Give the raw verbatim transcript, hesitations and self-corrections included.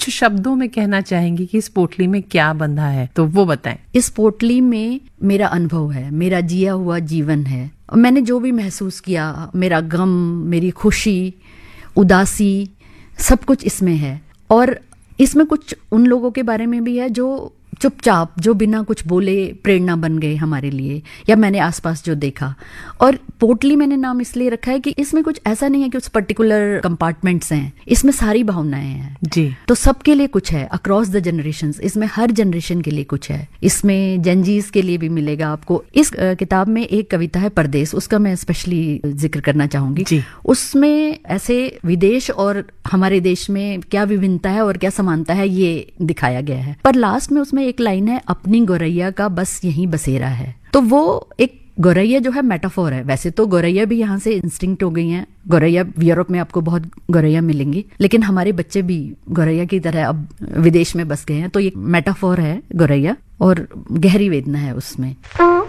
कुछ शब्दों में कहना चाहेंगी कि इस पोटली में क्या बंधा है, तो वो बताएं। इस पोटली में मेरा अनुभव है, मेरा जिया हुआ जीवन है। मैंने जो भी महसूस किया, मेरा गम, मेरी खुशी, उदासी, सब कुछ इसमें है। और इसमें कुछ उन लोगों के बारे में भी है जो चुपचाप, जो बिना कुछ बोले प्रेरणा बन गए हमारे लिए, या मैंने आसपास जो देखा। और पोटली मैंने नाम इसलिए रखा है कि इसमें कुछ ऐसा नहीं है कि उस पर्टिकुलर कंपार्टमेंट्स हैं, इसमें सारी भावनाएं हैं जी। तो सबके लिए कुछ है, अक्रॉस द जनरेशंस। इसमें हर जनरेशन के लिए कुछ है। इसमें जेनजीज के लिए भी मिलेगा आपको। इस uh, किताब में एक कविता है परदेश, उसका मैं स्पेशली जिक्र करना चाहूंगी जी। उसमें ऐसे विदेश और हमारे देश में क्या विभिन्नता है और क्या समानता है ये दिखाया गया है। पर लास्ट में उसमें एक लाइन है, अपनी गौरैया का बस यहीं बसेरा है। तो वो एक गौरैया जो है मेटाफोर है। वैसे तो गौरैया भी यहाँ से इंस्टिंक्ट हो गई हैं। गौरैया यूरोप में आपको बहुत गौरैया मिलेंगी, लेकिन हमारे बच्चे भी गौरैया की तरह अब विदेश में बस गए हैं। तो ये मेटाफोर है गौरैया, और गहरी वेदना है उसमें।